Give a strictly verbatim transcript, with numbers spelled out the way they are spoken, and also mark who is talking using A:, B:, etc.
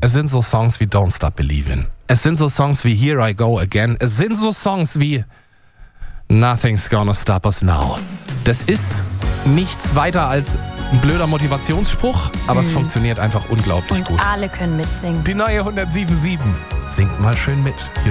A: Es sind so Songs wie Don't Stop Believin'. Es sind so Songs wie Here I Go Again. Es sind so Songs wie Nothing's Gonna Stop Us Now. Das ist nichts weiter als ein blöder Motivationsspruch, aber mhm. es funktioniert einfach unglaublich
B: Und
A: gut.
B: alle können mitsingen.
A: Die neue hundertsieben Komma sieben. Singt mal schön mit. Hier